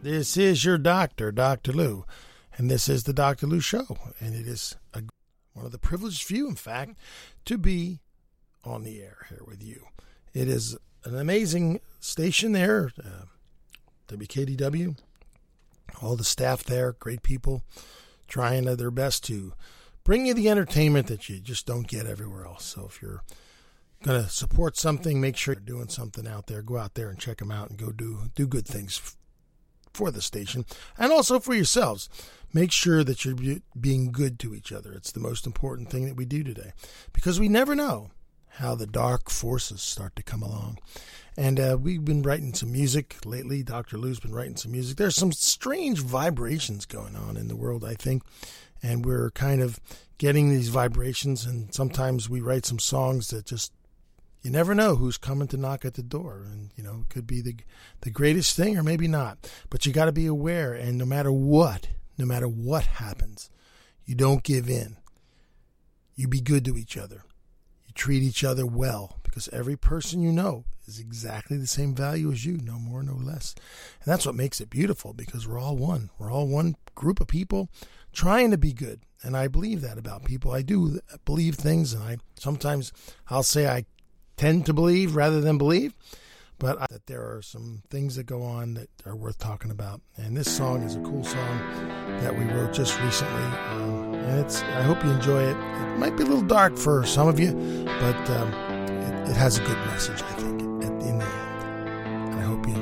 This is your doctor, Dr. Lou, and this is the Dr. Lou Show, and it is one of the privileged few, in fact, to be on the air here with you. It is an amazing station there, WKDW, all the staff there, great people, trying their best to bring you the entertainment that you just don't get everywhere else. So if you're going to support something, make sure you're doing something out there. Go out there and check them out and go do good things for the station and also for yourselves. Make sure that you're being good to each other. It's the most important thing that we do today because we never know how the dark forces start to come along. And we've been writing some music lately. Dr. Lou's been writing some music. There's some strange vibrations going on in the world, I think. And we're kind of getting these vibrations. And sometimes we write some songs that just, you never know who's coming to knock at the door. And, you know, it could be the greatest thing or maybe not. But you got to be aware. And no matter what happens, you don't give in. You be good to each other. You treat each other well because every person you know is exactly the same value as you, no more, no less. And that's what makes it beautiful because we're all one. We're all one group of people trying to be good. And I believe that about people. I do believe things, and I'll say I tend to believe rather than believe, but that there are some things that go on that are worth talking about. And this song is a cool song that we wrote just recently, and I hope you enjoy it. It might be a little dark for some of you, but it has a good message, I think.